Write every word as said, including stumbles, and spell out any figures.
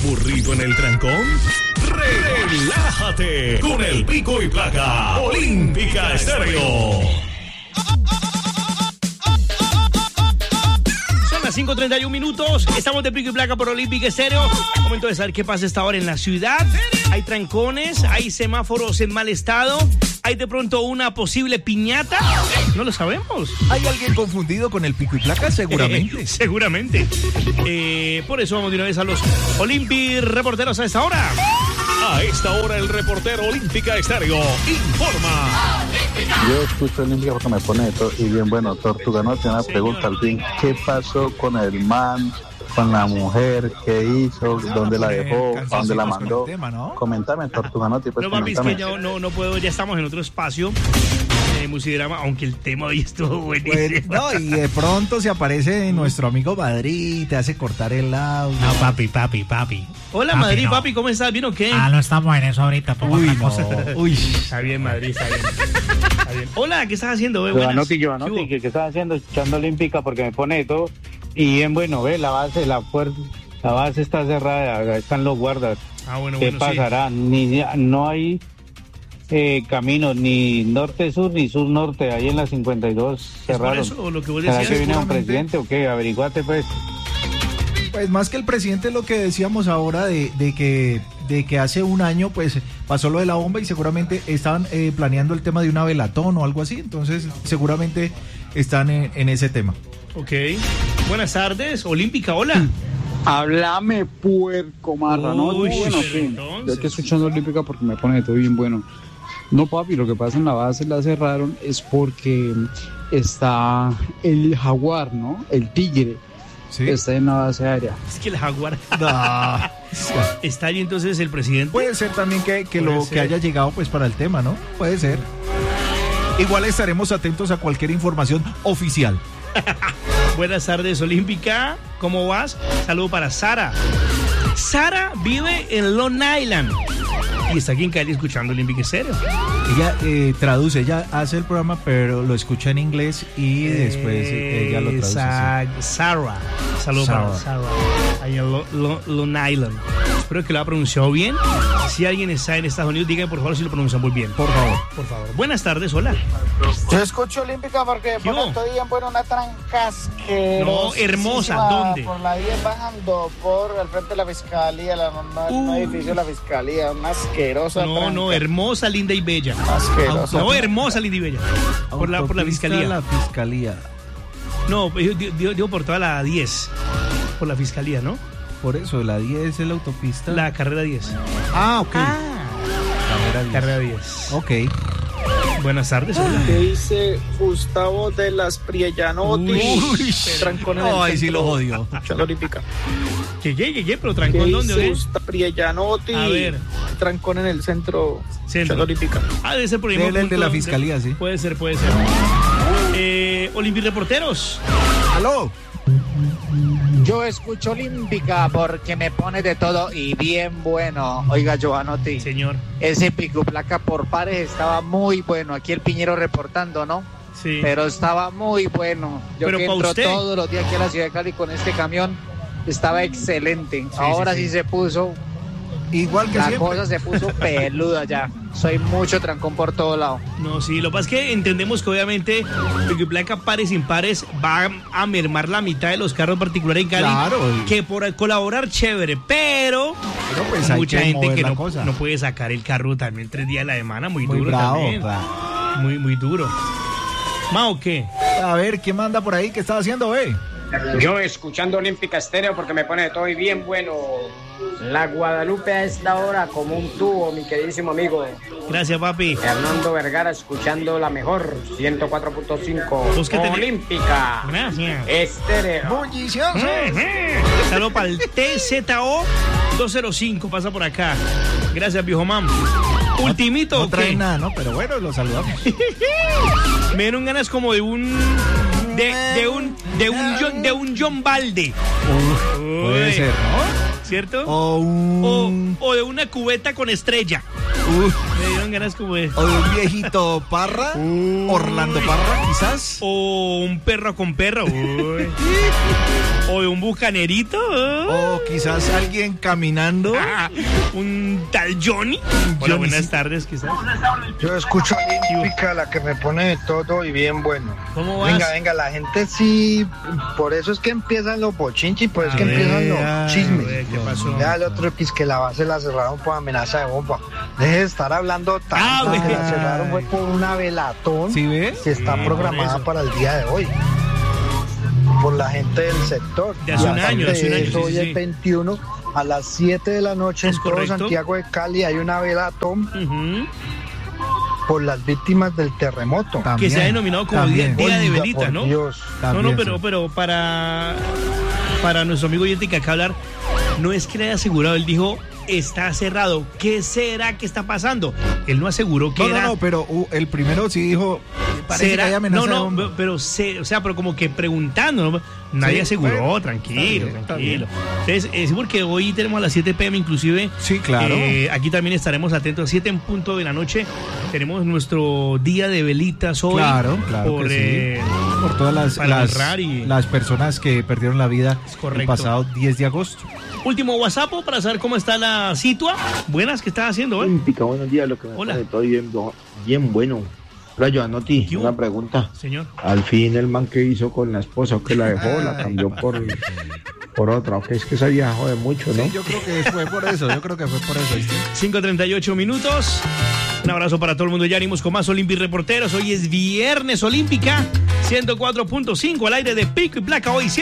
¿Aburrido en el trancón? Relájate con el pico y placa Olímpica Estéreo. Son las cinco treinta y un minutos. Estamos de pico y placa por Olímpica Estéreo. Momento de saber qué pasa esta hora en la ciudad. Hay trancones, hay semáforos en mal estado. ¿Hay de pronto una posible piñata? No lo sabemos. ¿Hay alguien confundido con el pico y placa? Seguramente. Eh, seguramente. Eh, por eso vamos de una vez a los Olympi reporteros a esta hora. A esta hora el reportero Olímpica Estéreo informa. Yo escucho Olímpica porque me pone de todo. Y bien, bueno, Tortuga, no tiene una pregunta al fin. ¿Qué pasó con el man, con la mujer? ¿Qué hizo? ¿Dónde la dejó? ¿A dónde la mandó? Tema, ¿no? Coméntame, Tortuga, no, pues, no, papi, es que yo no, no puedo, ya estamos en otro espacio de Musidrama, aunque el tema hoy estuvo buenísimo. Pues, no, y de pronto se aparece nuestro amigo Madrid, te hace cortar el audio. No, papi, papi, papi. Hola, papi, Madrid, no. papi, ¿cómo estás? ¿Bien o qué? Ah, no estamos en eso ahorita, por Uy, otra no. cosa. Uy. Está bien, Madrid, está bien. Está bien. Hola, ¿qué estás haciendo? Giovanotti, Giovanotti, ¿qué, ¿qué estás haciendo? Escuchando Olímpica porque me pone de todo. Y bien, bueno, ve, la base, la puerta, la base está cerrada, están los guardas. Ah, bueno, ¿Qué bueno, pasará? sí. Ni, no hay eh, caminos, ni norte-sur, ni sur-norte, ahí en la cincuenta y dos cerraron. ¿Es por eso lo que vos ¿Será decías? que viene un Seguramente. presidente o qué? Averiguate, pues. Pues más que el presidente, lo que decíamos ahora de, de que de que hace un año pues pasó lo de la bomba y seguramente estaban eh, planeando el tema de una velatón o algo así, entonces seguramente están en, en ese tema. Ok. Buenas tardes, Olímpica, hola. Háblame, puerco marra, ¿no? Uy, Bueno, pero sí. entonces. Yo estoy escuchando Olímpica porque me pone de todo bien bueno. No, papi, lo que pasa en la base la cerraron es porque está el jaguar, ¿no? El tigre. ¿Sí? Está en la base aérea. Es que el jaguar No. está ahí entonces el presidente. Puede ser también que, que Puede lo ser. que haya llegado pues para el tema, ¿no? Puede ser. Igual estaremos atentos a cualquier información oficial. Buenas tardes, Olímpica. ¿Cómo vas? Saludo para Sara. Sara vive en Long Island y está aquí en Cali escuchando Olímpica Estéreo. Ella eh, traduce, ella hace el programa, pero lo escucha en inglés y después eh, ella lo traduce. Sa- Sara. Saludos Sara. para Sara. Ahí en Lo- Lo- Long Island. Espero que lo haya pronunciado bien. Si alguien está en Estados Unidos, díganme por favor si lo pronuncian muy bien. Por favor. Por favor. Buenas tardes, hola. Yo escucho Olímpica porque ¿Qué hubo? estoy en buena una trancasquera. No, hermosa, ¿dónde? Por la diez bajando por el frente de la fiscalía, la, no, Uh. no edificio de la fiscalía, una asquerosa No, no, tranca. hermosa, linda y bella. Asquerosa. No, hermosa, linda y bella. Por la, por la Autopista fiscalía. La fiscalía. No, yo digo, digo por toda la diez. Por la fiscalía, ¿no? Por eso, la diez es la autopista. La carrera diez. Ah, ok. Ah, Carrera diez. carrera diez. Ok. Buenas tardes, hola. ¿Qué dice Gustavo de las Priellanotti? Uy, Trancón en el ay, sí centro. lo jodió. Escuchando Olímpica. ¿Qué, qué, qué, qué? ¿Pero ¿Qué trancón dónde? dice oye? Gustavo Priellanotti? A ver. Trancón en el centro. Centro. Escuchando Olímpica. Ah, debe ser por ahí. Debe mismo el de punto la fiscalía, sí. Puede ser, puede ser. Eh, Olympi Reporteros. ¡Aló! Yo escucho Olímpica porque me pone de todo y bien bueno. Oiga, Giovanotti, Señor. ese pico placa por pares estaba muy bueno. Aquí el Piñero reportando, ¿no? Sí. Pero estaba muy bueno. Yo Pero que pa' entro usted. todos los días aquí a la ciudad de Cali con este camión, estaba excelente. Sí, Ahora sí, sí, sí. se puso, Igual que la siempre. cosa se puso peluda ya. Soy mucho trancón por todo lado. No, sí, lo que pasa es que entendemos que obviamente pico y placa pares impares va a mermar la mitad de los carros particulares en Cali. Claro. Que por colaborar, chévere, pero Pero pues hay mucha que gente mover que la no, cosa. no puede sacar el carro también tres días a la semana, muy, Muy duro bravo, también. claro. Muy, muy duro. Mao, ¿qué? A ver, ¿quién manda por ahí? ¿Qué estaba haciendo, eh? Yo escuchando Olímpica Estéreo porque me pone de todo y bien bueno. La Guadalupe a esta hora como un tubo, mi queridísimo amigo. Gracias, papi. Hernando Vergara escuchando la mejor ciento cuatro punto cinco Vos que tenés- Olímpica Gracias. Estéreo. ¡Bullicioso! Saludos para el T Z O dos cero cinco, pasa por acá. Gracias, viejo mam. Ultimito, No ¿o trae qué? nada, ¿no? Pero bueno, lo saludamos. Me dieron ganas como de un de, de un de un John, de un John Balde, Uf, puede Uy. ser, ¿no? ¿cierto? O O, un... o de una cubeta con estrella. Uf, Me dieron ganas como de... O de un viejito Parra, Uy. Orlando Parra, quizás. O un perro con perro. Uy. O de un bucanerito. O quizás alguien caminando. Ah, un tal Johnny. Hola, Johnny, buenas sí. tardes, quizás. Yo escucho Olímpica, la que me pone de todo y bien bueno. ¿Cómo vas? Venga, venga, la gente sí, por eso es que empiezan los bochinchis, por eso es que A empiezan ver, los chismes. ver, ¿qué pasó? Ya el otro que es que la base la cerraron por amenaza de bomba. Deje de estar hablando tanto, Ah, que güey. la cerraron fue por una velatón ¿Sí ve? que está Sí, programada por eso. para el día de hoy. Por la gente del sector. De hace Y un aparte año, hace un de año, eso, sí, hoy sí, es sí. veintiuno, a las siete de la noche Es en todo correcto. Santiago de Cali hay una velatón Ujú. por las víctimas del terremoto. Que También, se ha denominado como día, también. día de Oiga, velita, por ¿no? Dios. No, no, También, pero, sí. pero para, para nuestro amigo oyente que acaba de hablar, no es que le haya asegurado, él dijo, está cerrado. ¿Qué será que está pasando? Él no aseguró que No, no, era... no, pero uh, el primero sí dijo. Parece ¿será? que hay amenaza no, de no, bomba. pero se, o sea, pero como que preguntando, ¿no? Nadie Sí, aseguró, bueno, tranquilo, está bien, está tranquilo. Entonces, es porque hoy tenemos a las siete pe eme inclusive. Sí, claro. Eh, aquí también estaremos atentos, siete en punto de la noche. Tenemos nuestro día de velitas hoy. Claro, claro por, que sí. eh, Por todas las, para las, honrar y- las personas que perdieron la vida Es el correcto. pasado diez de agosto. Último WhatsApp para saber cómo está la situa. Buenas, ¿qué estás haciendo hoy? Olímpica, buenos días, lo que me Hola. pone todo bien, bien bueno. Hola, Joanotti, ¿Qué hubo? una pregunta. Señor. Al fin el man que hizo con la esposa, o que la dejó, la cambió por, por otra, aunque es que esa vieja jode mucho, ¿no? Sí, yo creo que fue por eso, yo creo que fue por eso. ¿viste? cinco treinta y ocho minutos. Un abrazo para todo el mundo. Ya venimos con más Olympic Reporteros. Hoy es Viernes Olímpica. ciento cuatro punto cinco al aire de Pico y Placa. Hoy